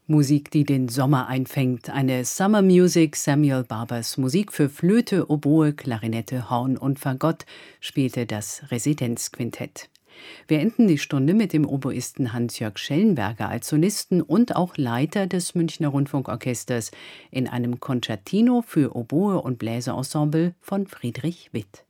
Musik, die den Sommer einfängt. Eine Summer Music, Samuel Barbers Musik für Flöte, Oboe, Klarinette, Horn und Fagott spielte das Residenzquintett. Wir enden die Stunde mit dem Oboisten Hans-Jörg Schellenberger als Solisten und auch Leiter des Münchner Rundfunkorchesters in einem Concertino für Oboe und Bläserensemble von Friedrich Witt.